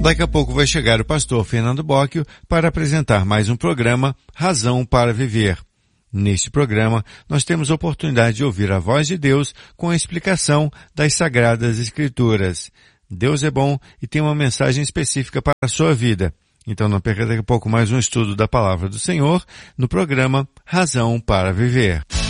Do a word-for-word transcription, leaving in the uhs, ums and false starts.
Daqui a pouco vai chegar o pastor Fernando Bocchio para apresentar mais um programa, Razão para Viver. Neste programa, nós temos a oportunidade de ouvir a voz de Deus com a explicação das Sagradas Escrituras. Deus é bom e tem uma mensagem específica para a sua vida. Então não perca daqui a pouco mais um estudo da Palavra do Senhor no programa Razão para Viver.